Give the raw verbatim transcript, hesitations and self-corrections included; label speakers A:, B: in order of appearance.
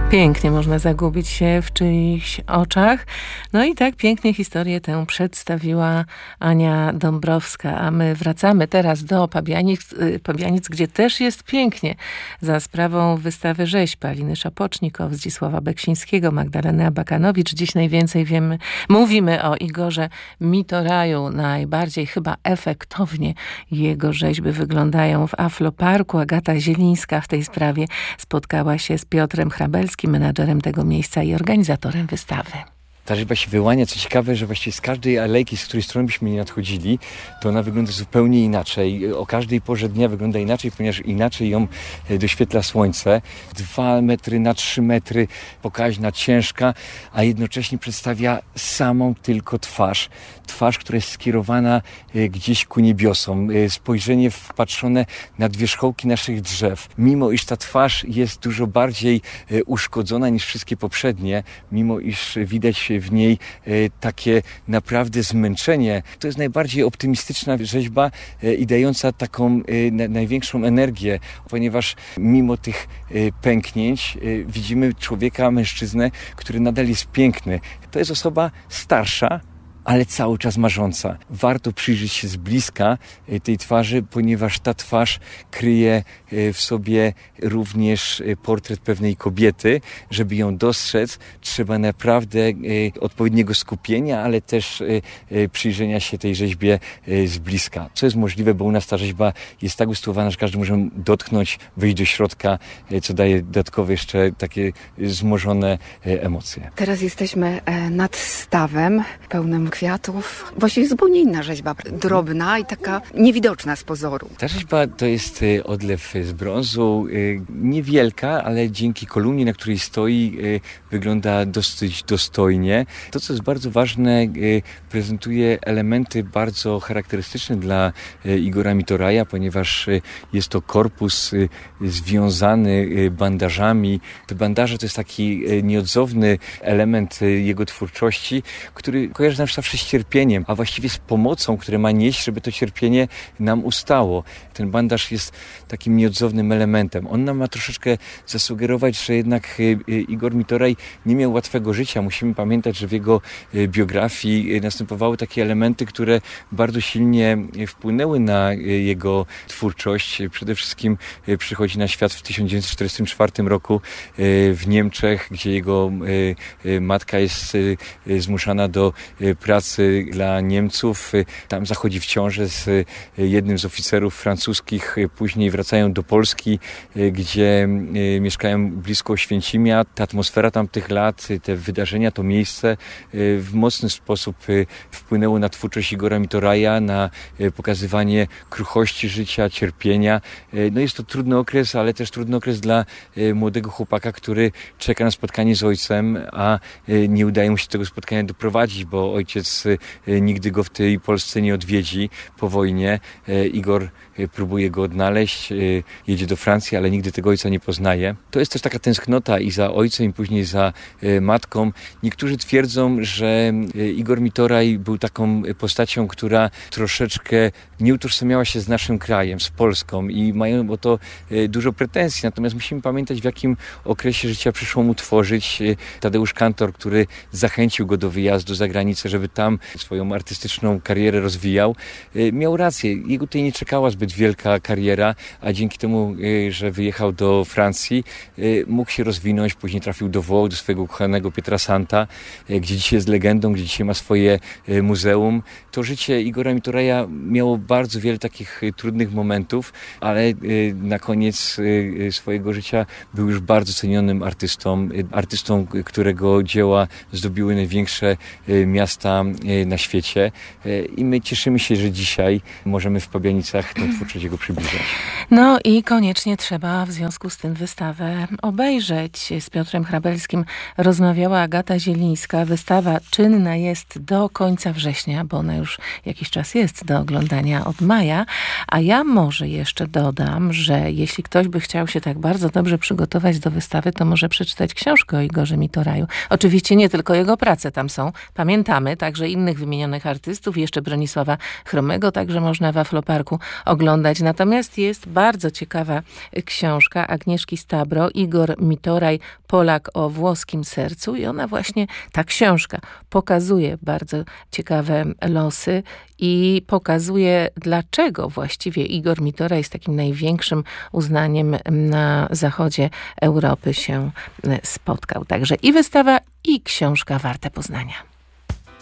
A: Pięknie można zagubić się w czyichś oczach. No i tak pięknie historię tę przedstawiła Ania Dąbrowska. A my wracamy teraz do Pabianic, Pabianic, gdzie też jest pięknie. Za sprawą wystawy rzeźb Aliny Szapocznikow, Zdzisława Beksińskiego, Magdaleny Abakanowicz. Dziś najwięcej wiemy, mówimy o Igorze Mitoraju. Najbardziej chyba efektownie jego rzeźby wyglądają w Afloparku. Agata Zielińska w tej sprawie spotkała się z Piotrem Hrabelskim, menadżerem tego miejsca i organizatorem wystawy.
B: Ta rzeźba się wyłania. Co ciekawe, że właściwie z każdej alejki, z której strony byśmy nie nadchodzili, to ona wygląda zupełnie inaczej. O każdej porze dnia wygląda inaczej, ponieważ inaczej ją doświetla słońce. Dwa metry na trzy metry, pokaźna, ciężka, a jednocześnie przedstawia samą tylko twarz. Twarz, która jest skierowana gdzieś ku niebiosom. Spojrzenie wpatrzone nad wierzchołki naszych drzew. Mimo iż ta twarz jest dużo bardziej uszkodzona niż wszystkie poprzednie, mimo iż widać w niej takie naprawdę zmęczenie. To jest najbardziej optymistyczna rzeźba i dająca taką największą energię, ponieważ mimo tych pęknięć widzimy człowieka, mężczyznę, który nadal jest piękny. To jest osoba starsza, ale cały czas marząca. Warto przyjrzeć się z bliska tej twarzy, ponieważ ta twarz kryje w sobie również portret pewnej kobiety. Żeby ją dostrzec, trzeba naprawdę odpowiedniego skupienia, ale też przyjrzenia się tej rzeźbie z bliska. Co jest możliwe, bo u nas ta rzeźba jest tak usytuowana, że każdy może dotknąć, wyjść do środka, co daje dodatkowe jeszcze takie wzmożone emocje.
C: Teraz jesteśmy nad stawem pełnym kwiatów. Właściwie zupełnie inna rzeźba, drobna i taka niewidoczna z pozoru.
B: Ta rzeźba to jest odlew z brązu, niewielka, ale dzięki kolumnie, na której stoi, wygląda dosyć dostojnie. To, co jest bardzo ważne, prezentuje elementy bardzo charakterystyczne dla Igora Mitoraja, ponieważ jest to korpus związany bandażami. Te bandaże to jest taki nieodzowny element jego twórczości, który kojarzy nam zawsze z cierpieniem, a właściwie z pomocą, które ma nieść, żeby to cierpienie nam ustało. Ten bandaż jest takim nieodzownym elementem. On nam ma troszeczkę zasugerować, że jednak Igor Mitoraj nie miał łatwego życia. Musimy pamiętać, że w jego biografii następowały takie elementy, które bardzo silnie wpłynęły na jego twórczość. Przede wszystkim przychodzi na świat w tysiąc dziewięćset czterdziestym czwartym roku w Niemczech, gdzie jego matka jest zmuszana do pracy dla Niemców. Tam zachodzi w ciążę z jednym z oficerów francuskich. Później wracają do Polski, gdzie mieszkają blisko Oświęcimia. Ta atmosfera tamtych lat, te wydarzenia, to miejsce w mocny sposób wpłynęło na twórczość Igora Mitoraja, na pokazywanie kruchości życia, cierpienia. No jest to trudny okres, ale też trudny okres dla młodego chłopaka, który czeka na spotkanie z ojcem, a nie udaje mu się tego spotkania doprowadzić, bo ojciec nigdy go w tej Polsce nie odwiedzi po wojnie. Igor próbuje go odnaleźć, jedzie do Francji, ale nigdy tego ojca nie poznaje. To jest też taka tęsknota i za ojcem, i później za matką. Niektórzy twierdzą, że Igor Mitoraj był taką postacią, która troszeczkę nie utożsamiała się z naszym krajem, z Polską i mają o to dużo pretensji. Natomiast musimy pamiętać, w jakim okresie życia przyszło mu tworzyć. Tadeusz Kantor, który zachęcił go do wyjazdu za granicę, żeby tam swoją artystyczną karierę rozwijał, miał rację. Jego tutaj nie czekała zbyt wielka kariera, a dzięki temu, że wyjechał do Francji, mógł się rozwinąć. Później trafił do Włoch, do swojego ukochanego Pietrasanta, gdzie dzisiaj jest legendą, gdzie dzisiaj ma swoje muzeum. To życie Igora Mitoraja miało bardzo wiele takich trudnych momentów, ale na koniec swojego życia był już bardzo cenionym artystą, artystą, którego dzieła zdobiły największe miasta na świecie i my cieszymy się, że dzisiaj możemy w Pabianicach tę twórczość jego przybliżać.
A: No i koniecznie trzeba w związku z tym wystawę obejrzeć. Z Piotrem Hrabelskim rozmawiała Agata Zielińska. Wystawa czynna jest do końca września, bo ona już jakiś czas jest do oglądania od maja, a ja może jeszcze dodam, że jeśli ktoś by chciał się tak bardzo dobrze przygotować do wystawy, to może przeczytać książkę o Igorze Mitoraju. Oczywiście nie tylko jego prace tam są. Pamiętamy także innych wymienionych artystów, jeszcze Bronisława Chromego, także można w Afloparku oglądać oglądać. Natomiast jest bardzo ciekawa książka Agnieszki Stabro, Igor Mitoraj, Polak o włoskim sercu i ona właśnie, ta książka pokazuje bardzo ciekawe losy i pokazuje, dlaczego właściwie Igor Mitoraj z takim największym uznaniem na zachodzie Europy się spotkał. Także i wystawa, i książka warte poznania.